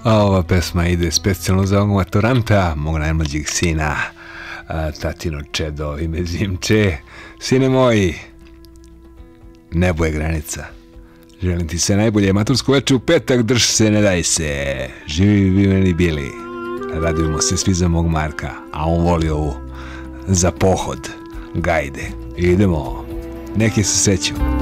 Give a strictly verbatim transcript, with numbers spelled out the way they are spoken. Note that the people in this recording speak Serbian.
A ova pesma ide specijalno za ovog maturanta, mog najmlađeg sina, a, tatino čedo, ime Zimče. Sine moj, nebo je granica. Želim ti sve najbolje, matursko veče u petak, drž se, ne daj se. Živi vi meni bili. Radujemo se svi za mog Marka, a on voli ovu za pohod. Gajde, idemo. Neki se seću.